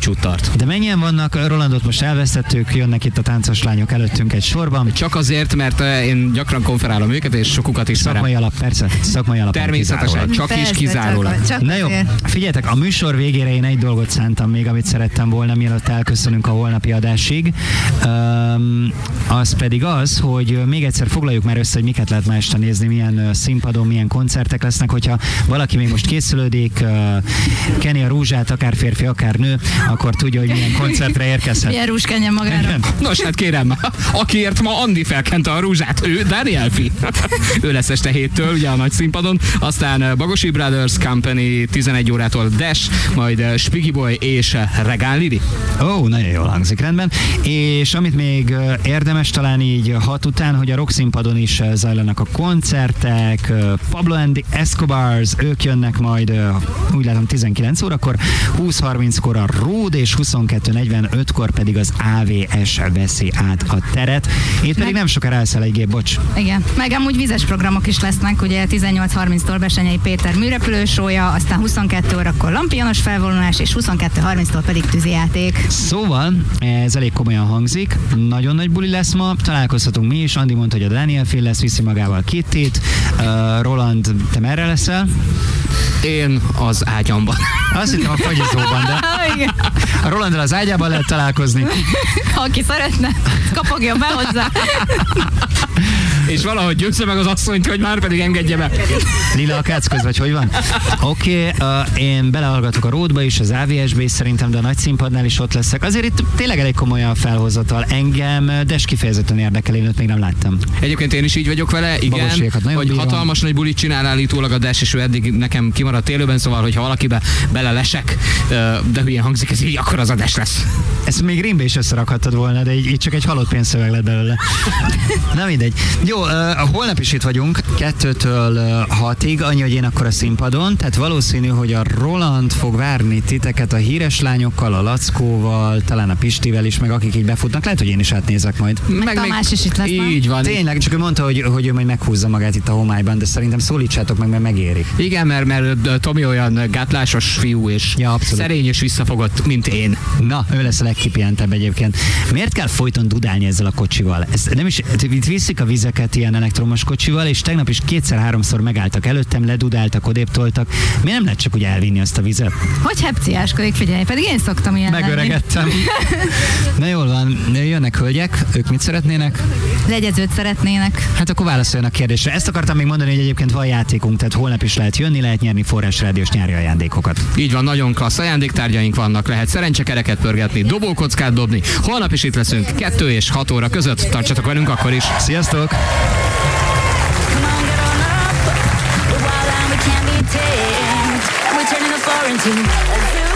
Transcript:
búcsút tart. De mennyien vannak? Rolandot most elvesztettük, jönnek itt a táncos lányok előttünk egy sorban. Csak azért, mert én gyakran konferálom őket, és sokukat ismerem. Szakmai alap, persze. Szakmai alapon Természetesen, csak is kizárólag. Na jó, figyeljetek, a műsor végére én egy dolgot szántam még, amit szerettem volna, mielőtt elköszönünk a holnapi adásig. Az pedig az, hogy még egyszer foglaljuk már össze, hogy miket lehet ma este nézni, milyen színpadon, milyen koncertek lesznek, hogyha valaki még most készülődik, keni a rúzsát, akár férfi, akár nő, akkor tudja, hogy milyen koncertre érkezhet. Milyen rúzs kenjen magára. Nos, hát kérem, akiért ma Andi felkente a rúzsát, ő Daniel Fi. Ő lesz este 7-től, ugye a nagy színpadon, aztán Bagosi Brothers Company 11 órától Dash, majd Spiggy Boy és Regán Lili. Ó, nagyon jól hangzik, rendben. És amit még érdemes talán így 6 után, hogy a rock színpadon is zajlanak a koncertek, Pablo and the Escobars, ők jönnek majd, úgy látom 19 órakor, 20:30-kor a Ród, és 22:45-kor pedig az AVS veszi át a teret. Itt pedig nem sokára elszáll egy gép, bocs. Igen, meg amúgy vizes programok is lesznek, ugye 18:30-tól Besenyei Péter műrepülősója, aztán 22 órakor lampionos felvonulás, és 22:30-tól pedig tűzijáték. Szóval ez elég komolyan hangzik, nagyon nagy buli lesz ma, találkozhatunk mi is, Andi mondta, hogy a Daniel Fél lesz, viszi magával Kittit, Roland, te merre leszel? Én az ágyamban. Azt hittem a fagyizóban, de a Rolanddal az ágyában lehet találkozni. Ha aki szeretne, kapogjon be hozzá. És valahogy győzze meg az asszonyt, hogy már pedig engedje be. Lila, a kácköz, vagy hogy van? Oké, én belehallgatok a Ródba is, az AVS-be is szerintem, de a nagy színpadnál is ott leszek. Azért itt tényleg elég komoly a felhozatal. Engem Des kifejezetten érdekel, én őt még nem láttam. Egyébként én is így vagyok vele, igen, hogy bírom. hatalmas nagy bulit csinál állítólag a Des, és ő eddig nekem kimaradt élőben, szóval, hogyha valakibe belelesek, de hülyén hangzik ez így, akkor az a Des lesz. Ezt még Rimbe is összerakhattad volna, de így csak egy halott pénzszöveg lett belőle. Na mindegy. Jó, holnap is itt vagyunk, 2-től 6-ig, annyi, hogy én akkor a színpadon, tehát valószínű, hogy a Roland fog várni titeket a híres lányokkal, a Lackóval, talán a Pistivel is, meg akik így befutnak, lehet, hogy én is átnézek majd. Meg Tamás is itt lesz. Így van. Tényleg, csak ő mondta, hogy ő majd meghúzza magát itt a homályban, de szerintem szólítsátok meg, mert megéri. Igen, mert Tomi olyan gátlásos fiú, és szerény és visszafogott, mint én. Na, ő lesz a legkipihentebb egyébként. Miért kell folyton dudálni ezzel a kocsival? Ez nem is, itt viszik a vizeket ilyen elektromos kocsival, és tegnap is 2-3-szor megálltak előttem, ledudáltak, odéptoltak. Mi nem lehet csak úgy elvinni azt a vizet? Hogy hepciáskodik, figyelj, pedig én szoktam ilyen megöregettem. Na jól van, jönnek hölgyek, ők mit szeretnének? Legyezőt szeretnének. Hát akkor válaszoljanak kérdésre. Ezt akartam még mondani, hogy egyébként van játékunk, tehát holnap is lehet jönni, lehet nyerni Forrás Rádiós nyári ajándékokat. Így van, nagyon klassz ajándéktárgyaink vannak, lehet szerencsekereket pörgetni, dobókockát dobni. Holnap is itt leszünk 2 és 6 óra között. Tartsatok velünk akkor is. Sziasztok! We're turning the floor into a zoo.